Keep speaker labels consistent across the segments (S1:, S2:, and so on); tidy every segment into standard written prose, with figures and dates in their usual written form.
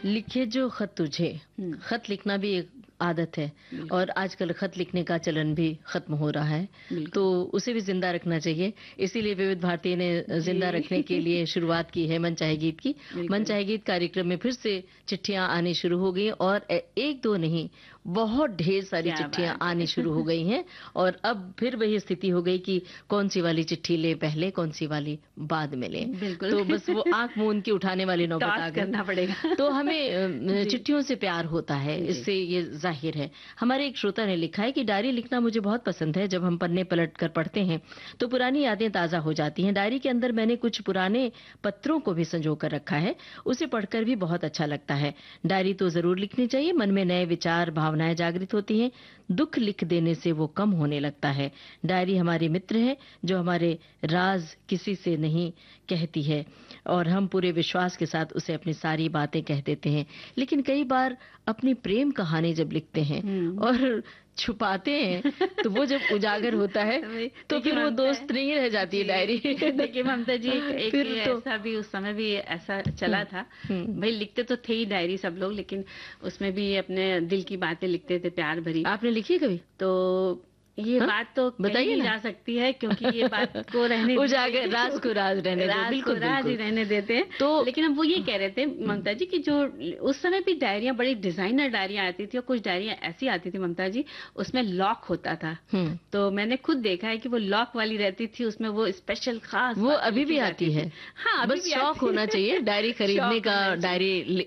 S1: लिखे जो खत तुझे,
S2: हुँ,
S1: खत लिखना भी एक आदत है
S2: बिल्कुल,
S1: और आजकल खत लिखने का चलन भी खत्म हो रहा है, तो
S2: बिल्कुल।
S1: उसे भी जिंदा रखना चाहिए। इसीलिए विविध भारती ने जिंदा रखने के
S2: जी,
S1: लिए शुरुआत की है मन चाहे गीत की। मन
S2: बिल्कुल।
S1: चाहे गीत कार्यक्रम में फिर से चिट्ठियां आनी शुरू हो गई और एक दो नहीं, बहुत ढेर सारी
S2: क्या
S1: चिट्ठियां
S2: बात
S1: आनी
S2: है!
S1: शुरू हो गई हैं और अब फिर वही स्थिति हो गई कि कौन सी वाली चिट्ठी ले पहले, कौन सी वाली बाद में ले।
S2: बिल्कुल,
S1: तो बस वो आंख मूंद के उठाने वाली नौबत आ
S2: टॉस
S1: गई।
S2: करना पड़ेगा।
S1: तो हमें
S2: जी,
S1: चिट्ठियों से प्यार होता है,
S2: जी,
S1: इससे ये जाहिर है। हमारे एक श्रोता ने लिखा है कि डायरी लिखना मुझे बहुत पसंद है। जब हम पन्ने पलट कर पढ़ते हैं तो पुरानी यादें ताजा हो जाती हैं। डायरी के अंदर मैंने कुछ पुराने पत्रों को भी संजो कर रखा है, उसे पढ़कर भी बहुत अच्छा लगता है। डायरी तो जरूर लिखनी चाहिए, मन में नए विचार भावनाएं जागृत होती हैं। दुख लिख देने से वो कम होने लगता है। डायरी हमारे मित्र है जो हमारे राज किसी से नहीं कहती है और हम पूरे विश्वास के साथ उसे अपनी सारी बातें कह देते हैं। लेकिन कई बार अपनी प्रेम कहानी जब लिखते हैं
S2: हुँ।
S1: और छुपाते हैं तो वो जब उजागर होता है
S2: वही
S1: तो
S2: देखिए
S1: फिर वो
S2: ममता
S1: दोस्त नहीं रह जाती है डायरी।
S2: जी, देखिए ममता जी एक
S1: फिर तो
S2: ऐसा भी उस समय भी ऐसा चला
S1: हम्म,
S2: था।
S1: हम्म।
S2: भई लिखते तो थे ही डायरी सब लोग, लेकिन उसमें भी अपने दिल की बातें लिखते थे प्यार भरी।
S1: आपने लिखी है कभी?
S2: तो ये
S1: हाँ,
S2: बात तो कही
S1: बताइए
S2: नहीं
S1: ना।
S2: जा सकती है क्योंकि ये बात को रहने
S1: उजागर, राज को राज रहने दो।
S2: राज को
S1: बिल्कुल
S2: राज ही
S1: बिल्कुल।
S2: रहने देते हैं।
S1: तो
S2: लेकिन अब वो ये कह रहे थे
S1: हम्म,
S2: ममता जी कि जो उस समय भी डायरियाँ बड़ी डिजाइनर डायरियाँ आती थी और कुछ डायरियाँ ऐसी आती थी ममता जी, उसमें लॉक होता था।
S1: हम्म।
S2: तो मैंने खुद देखा है कि वो लॉक वाली रहती थी, उसमें वो स्पेशल खास
S1: वो
S2: बातें
S1: अभी
S2: लिखी
S1: भी
S2: जाती
S1: आती
S2: थी।
S1: है।
S2: हाँ, अभी
S1: बस
S2: भी
S1: शौक
S2: आती
S1: होना
S2: है।
S1: चाहिए डायरी खरीदने
S2: शौक
S1: का,
S2: होना चाहिए।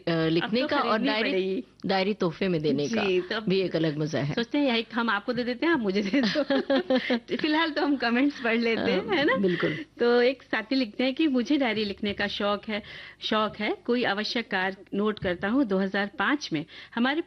S2: अब
S1: लिखने
S2: तो
S1: का और
S2: खरीदनी पड़ेगी।
S1: डायरी तोहफे में देने का
S2: जी, तो अब
S1: भी एक अलग मजा है।
S2: सोचते हैं यही हम आपको दे देते हैं, आप मुझे दे दो। तो फिलहाल तो हम कमेंट्स पढ़ लेते हैं, है ना?
S1: बिल्कुल।
S2: तो एक साथी लिखते हैं कि मुझे डायरी लिखने का शौक है। कोई आवश्यक कार्य नोट करता हूँ 2005 में हमारे